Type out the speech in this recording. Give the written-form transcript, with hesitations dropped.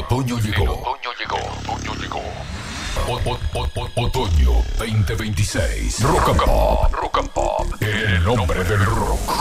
otoño llegó. Otoño 2026. Rock and Pop. En el nombre del rock.